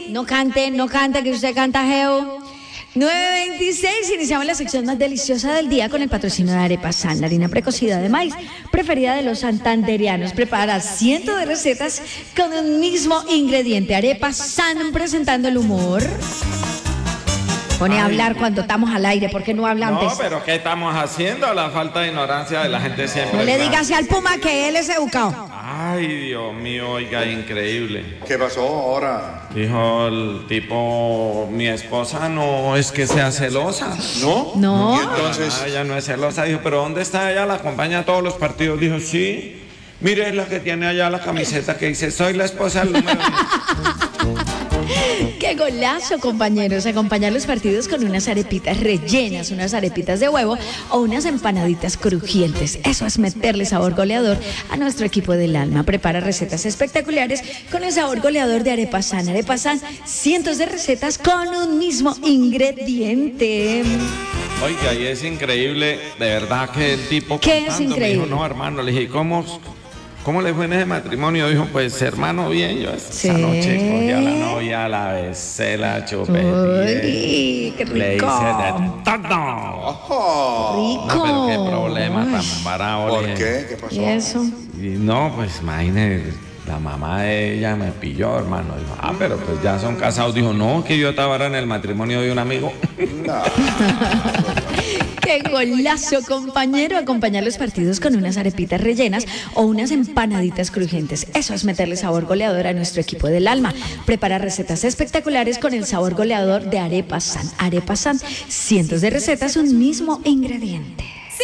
no cante, que usted canta, Geo. 9:26, iniciamos la sección más deliciosa del día con el patrocinio de Arepas San, la harina precocida de maíz preferida de los santanderianos. Prepara cientos de recetas con un mismo ingrediente. Arepas San, presentando el humor. Pone a hablar cuando estamos al aire, ¿por qué no habla antes? No, pero ¿qué estamos haciendo? La falta de ignorancia de la gente siempre. No le diga así al Puma que él es educado. Ay, Dios mío, oiga, increíble. ¿Qué pasó ahora? Dijo el tipo, mi esposa no es que sea celosa. ¿No? No. Y entonces, Ella no es celosa. Dijo, ¿pero dónde está ella? ¿La acompaña a todos los partidos? Dijo, sí. Mire, es la que tiene allá la camiseta que dice, soy la esposa del número 10. ¡Qué golazo, compañeros! Acompañar los partidos con unas arepitas rellenas, unas arepitas de huevo o unas empanaditas crujientes. Eso es meterle sabor goleador a nuestro equipo del alma. Prepara recetas espectaculares con el sabor goleador de Arepas San. Arepas San, cientos de recetas con un mismo ingrediente. Oiga, y es increíble, de verdad que el tipo ¿Qué es contando, increíble? me dijo, no, hermano, le dije, ¿cómo le fue en ese matrimonio? Dijo, pues, hermano, bien. Yo Sí. esa noche cogí a la novia, la besé, la chupé. ¡Uy, qué Le hice rico! de todo. ojo. No, pero qué ¡Rico! problema tan bravo. ¿Por le dije. qué? ¿Qué pasó? ¿Y eso? Y no, pues, imagínese, la mamá de ella me pilló, hermano. Dijo, pero pues ya son casados. Dijo, no, que yo estaba ahora en el matrimonio de un amigo. No. ¡Qué golazo, compañero! Acompañar los partidos con unas arepitas rellenas o unas empanaditas crujientes. Eso es meterle sabor goleador a nuestro equipo del alma. Prepara recetas espectaculares con el sabor goleador de Arepas San. Arepas San, cientos de recetas, un mismo ingrediente.